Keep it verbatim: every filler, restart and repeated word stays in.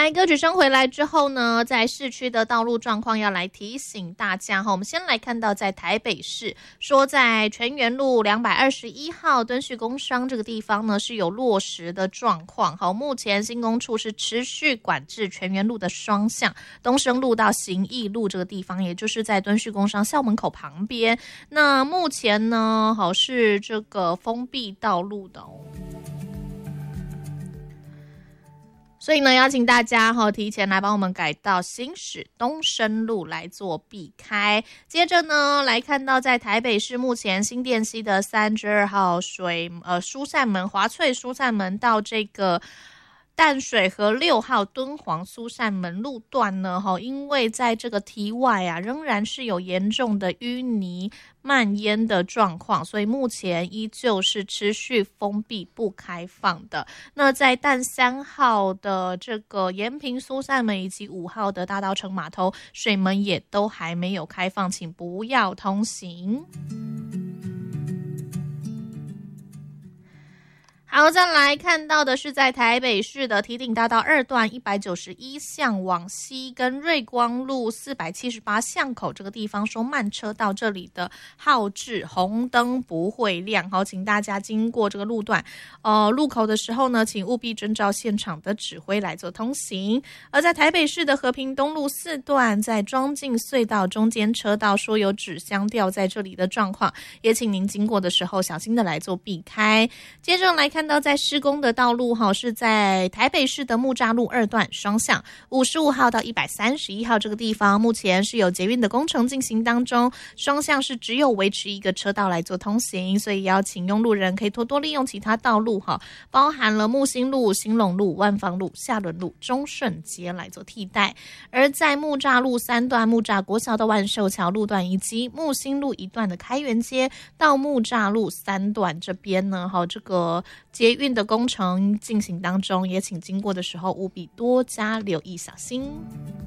来，歌曲声回来之后呢，在市区的道路状况要来提醒大家哈。我们先来看到在台北市，说在全园路两百二十一号敦叙工商这个地方呢是有落石的状况。好，目前新工处是持续管制全园路的双向，东升路到行义路这个地方，也就是在敦叙工商校门口旁边。那目前呢，好是这个封闭道路的哦。所以呢，邀请大家哈、哦、提前来帮我们改到行驶东升路来做避开。接着呢，来看到在台北市目前新店溪的三十二号水呃疏散门华翠疏散门到这个淡水河六号敦煌疏散门路段呢，因为在这个堤外啊，仍然是有严重的淤泥漫淹的状况，所以目前依旧是持续封闭不开放的。那在淡三号的这个延平疏散门以及五号的大稻埕码头水门也都还没有开放，请不要通行。好，再来看到的是在台北市的堤顶大道二段一百九十一巷往西跟瑞光路四百七十八巷口这个地方，说慢车到这里的号志红灯不会亮。好，请大家经过这个路段呃，路口的时候呢，请务必遵照现场的指挥来做通行。而在台北市的和平东路四段，在庄敬隧道中间车道说有纸箱掉在这里的状况，也请您经过的时候小心的来做避开。接着来看到在施工的道路是在台北市的木栅路二段双向五十五号到一百三十一号这个地方，目前是有捷运的工程进行当中，双向是只有维持一个车道来做通行，所以邀请用路人可以多多利用其他道路，包含了木星路、兴隆路、万芳路、下仑路、中顺街来做替代。而在木栅路三段木栅国小的万寿桥路段以及木星路一段的开元街到木栅路三段这边呢，这个捷运的工程进行当中，也请经过的时候务必多加留意小心。